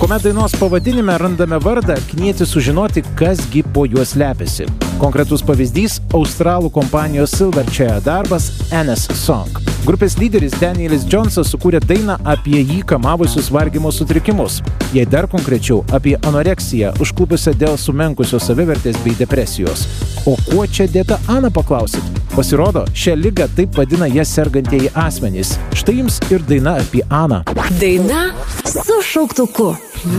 Kuomet dainos pavadinime randame vardą, knieti sužinoti, kasgi po juo slepiasi. Konkretus pavyzdys – australų kompanijos Silverchair darbas NS Song. Grupės lyderis Danielis Jonesas sukūrė dainą apie jį kamavusius valgymo sutrikimus. Jei dar konkrečiau, apie anoreksiją, užklupusią dėl sumenkusios savivertės bei depresijos. O kuo čia dėta Ana, paklausit? Pasirodo, šią ligą taip vadina jas sergantieji asmenys. Štai jums ir daina apie Aną. Daina su šauktuku.